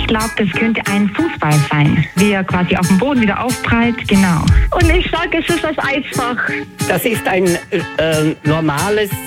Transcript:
glaube, das könnte ein Fußball sein, wie er quasi auf dem Boden wieder aufprallt, genau. Und ich sage, es ist das Eisfach. Das ist ein normales